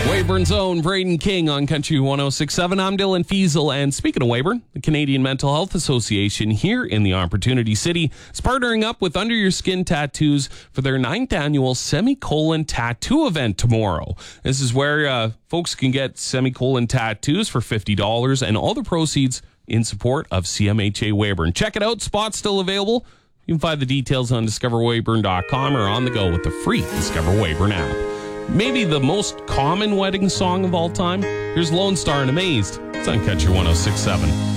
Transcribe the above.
Weyburn's own Braden King on Country 106.7. I'm Dylan Fiesel, and speaking of Weyburn, the Canadian Mental Health Association here in the Opportunity City is partnering up with Under Your Skin Tattoos for their 9th annual Semicolon Tattoo event tomorrow. This is where folks can get semicolon tattoos for $50 and all the proceeds in support of CMHA Weyburn. Check it out. Spots still available. You can find the details on discoverweyburn.com or on the go with the free Discover Weyburn app. Maybe the most common wedding song of all time. Here's Lone Star and Amazed. It's on Country 106.7.